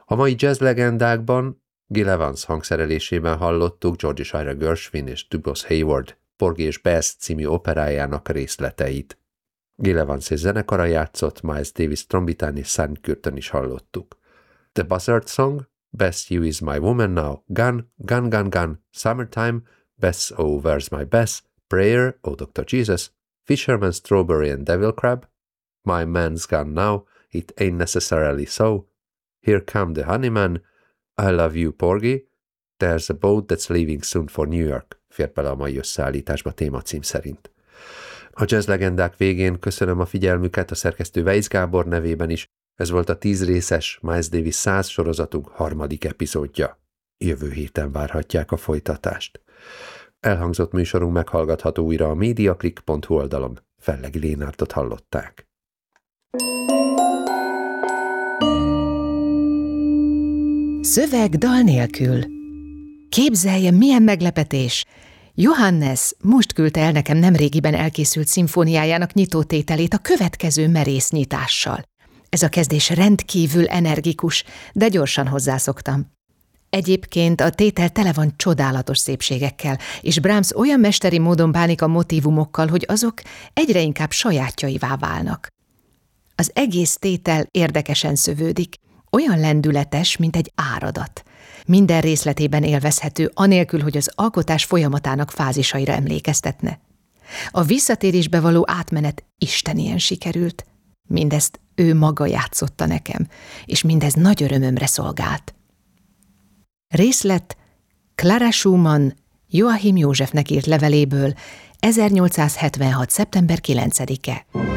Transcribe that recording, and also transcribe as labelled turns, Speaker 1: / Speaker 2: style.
Speaker 1: A mai jazz legendákban Gil Evans hangszerelésében hallottuk George Ira Gershwin és Dubose Hayward Porgy és Bess című operájának részleteit. Gil Evans és zenekara játszott, Miles Davis trombitán és Sam Curtin is hallottuk. The Buzzard Song, Bess, You Is My Woman Now, Gun, Gun, Gun, Gun, Summertime, Bess, Oh, Where's My Bess, Prayer, Oh, Dr. Jesus, Fisherman, Strawberry and Devil Crab, My Man's Gone Now, It Ain't Necessarily So, Here Come the Honeyman, I Love You, Porgy, There's a Boat That's Leaving Soon for New York, fér bele a mai összeállításba témacím szerint. A jazz legendák végén köszönöm a figyelmüket a szerkesztő Weisz Gábor nevében is. Ez volt a 10 részes Miles Davis 100 sorozatunk 3. epizódja. Jövő héten várhatják a folytatást. Elhangzott műsorunk meghallgatható újra a mediaclick.hu oldalon. Fellegi Lénártot hallották.
Speaker 2: Szöveg dal nélkül. Képzelje, milyen meglepetés! Johannes most küldte el nekem nemrégiben elkészült szimfóniájának nyitótételét a következő merész nyitással. Ez a kezdés rendkívül energikus, de gyorsan hozzászoktam. Egyébként a tétel tele van csodálatos szépségekkel, és Brahms olyan mesteri módon bánik a motívumokkal, hogy azok egyre inkább sajátjaivá válnak. Az egész tétel érdekesen szövődik, olyan lendületes, mint egy áradat. Minden részletében élvezhető, anélkül, hogy az alkotás folyamatának fázisaira emlékeztetne. A visszatérésbe való átmenet istenien sikerült. Mindezt ő maga játszotta nekem, és mindez nagy örömömre szolgált. Részlet Clara Schumann Joachim Józsefnek írt leveléből 1876. szeptember 9-e.